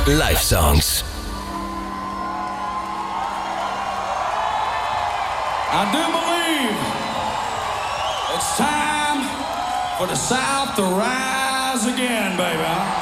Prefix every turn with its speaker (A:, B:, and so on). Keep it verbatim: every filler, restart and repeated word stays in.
A: Live songs.
B: I do believe it's time for the South to rise again, baby.